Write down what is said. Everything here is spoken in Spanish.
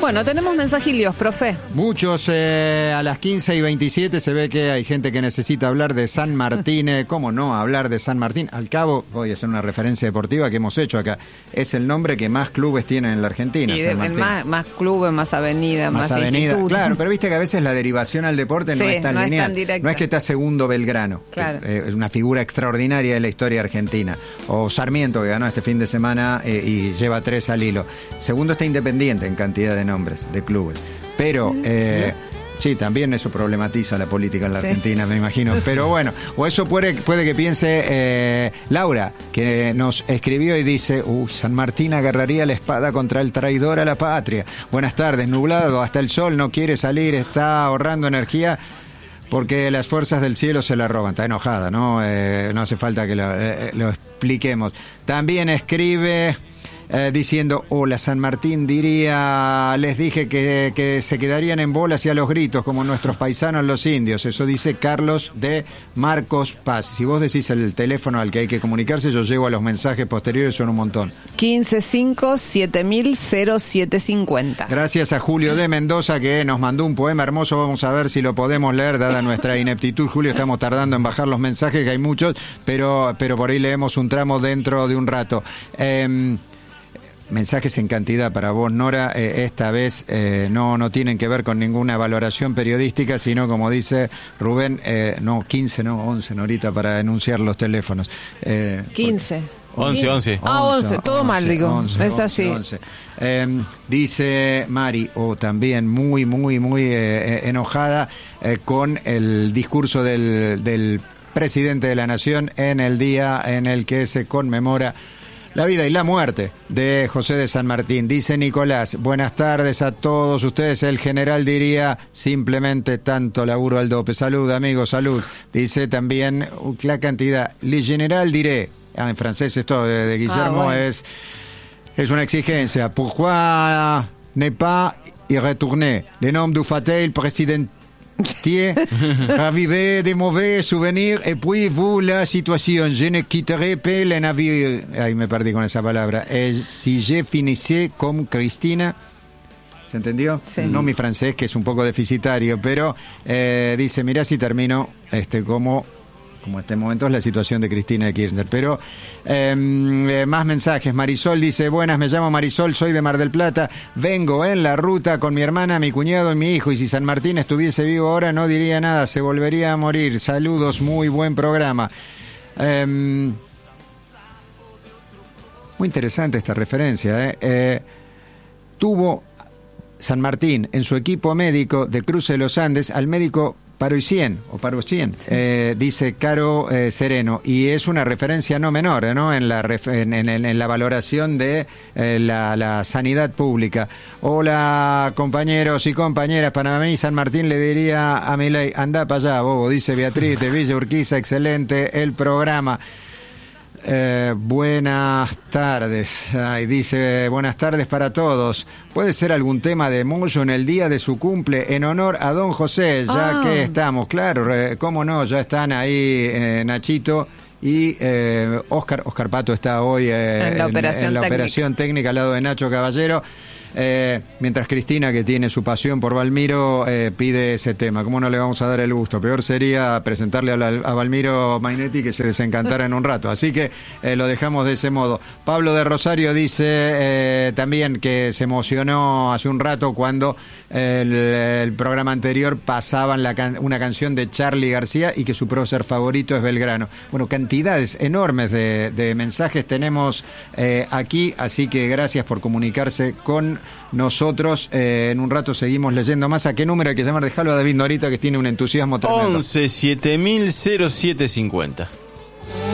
Bueno, tenemos mensajillos, profe. Muchos, a las 15:27 se ve que hay gente que necesita hablar de San Martín. ¿Cómo no hablar de San Martín? Al cabo, voy a hacer una referencia deportiva que hemos hecho acá. Es el nombre que más clubes tienen en la Argentina, Y San Martín. más clubes, más avenida, más instituto. Claro, pero viste que a veces la derivación al deporte no es tan lineal. Tan directa. No es que está segundo Belgrano, claro. Es una figura extraordinaria de la historia argentina. O Sarmiento, que ganó este fin de semana y lleva 3 al hilo. Segundo está Independiente en cantidad de nombres de clubes. Pero sí, también eso problematiza la política en la Argentina, me imagino. Pero bueno, o eso puede que piense Laura, que nos escribió y dice: San Martín agarraría la espada contra el traidor a la patria. Buenas tardes, nublado, hasta el sol no quiere salir, está ahorrando energía porque las fuerzas del cielo se la roban. Está enojada, ¿no? No hace falta que lo expliquemos. También escribe diciendo: hola, San Martín diría, les dije que se quedarían en bolas y a los gritos como nuestros paisanos los indios. Eso dice Carlos de Marcos Paz. Si vos decís el teléfono al que hay que comunicarse, yo llego a los mensajes posteriores, son un montón. 155-7000-0750. Gracias a Julio de Mendoza, que nos mandó un poema hermoso. Vamos a ver si lo podemos leer, dada nuestra ineptitud. Julio, estamos tardando en bajar los mensajes, que hay muchos, pero por ahí leemos un tramo dentro de un rato. Mensajes en cantidad para vos, Nora. Esta vez no tienen que ver con ninguna valoración periodística, sino, como dice Rubén, 15, 11, Norita, para enunciar los teléfonos. 15. 11. 11, todo mal, digo. 11, es así. 11. Dice Mari, también muy enojada con el discurso del presidente de la Nación en el día en el que se conmemora la vida y la muerte de José de San Martín. Dice Nicolás: buenas tardes a todos ustedes. El general diría simplemente tanto laburo al dope. Salud, amigos, salud. Dice también la cantidad. Le general diré, en francés esto de Guillermo, bueno. es una exigencia. Pourquoi ne pas y retourner? Le nom du fatal président raviver des mauvais souvenirs et puis vous la situation. Je ne quitterai pas le navire. Ay, me perdí con esa palabra. Si je finissais comme Cristina. ¿Se entendió? Sí. No mi francés, que es un poco deficitario, pero dice: mirá si termino como este momento es la situación de Cristina de Kirchner. Pero más mensajes. Marisol dice: buenas, me llamo Marisol, soy de Mar del Plata, vengo en la ruta con mi hermana, mi cuñado y mi hijo, y si San Martín estuviese vivo ahora no diría nada, se volvería a morir. Saludos, muy buen programa. Muy interesante esta referencia. Tuvo San Martín en su equipo médico de Cruce de los Andes al médico Paroicien, dice Caro Sereno, y es una referencia no menor, ¿no? en la valoración de la sanidad pública. Hola, compañeros y compañeras, para mí San Martín le diría a Milei: andá para allá, bobo. Dice Beatriz de Villa Urquiza: excelente el programa. Buenas tardes. Dice: buenas tardes para todos. ¿Puede ser algún tema de Moyo en el día de su cumple en honor a don José? Ya que estamos, claro, cómo no, ya están ahí Nachito y Oscar Pato está hoy en la operación técnica al lado de Nacho Caballero. Mientras Cristina, que tiene su pasión por Valmiro, pide ese tema. ¿Cómo no le vamos a dar el gusto? Peor sería presentarle a Valmiro Mainetti que se desencantara en un rato. Así que lo dejamos de ese modo. Pablo de Rosario dice también que se emocionó hace un rato cuando el programa anterior pasaban una canción de Charly García y que su prócer favorito es Belgrano. Bueno, cantidades enormes de mensajes tenemos aquí, así que gracias por comunicarse con nosotros. En un rato seguimos leyendo más. ¿A qué número hay que llamar? Dejalo a David Norita, que tiene un entusiasmo tremendo. 11 7000 0750.